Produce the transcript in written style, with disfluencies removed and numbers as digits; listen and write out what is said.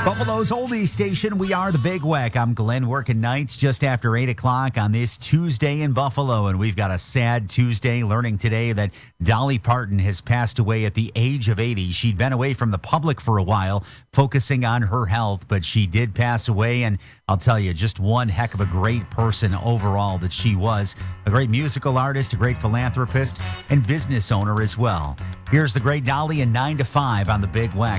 Buffalo's oldie station, we are the Big Weck. I'm Glenn, working nights just after 8 o'clock on this Tuesday in Buffalo. And we've got a sad Tuesday, learning today that Dolly Parton has passed away at the age of 80. She'd been away from the public for a while, focusing on her health, but she did pass away. And I'll tell you, just one heck of a great person overall that she was. A great musical artist, a great philanthropist, and business owner as well. Here's the great Dolly in 9 to 5 on the Big Weck.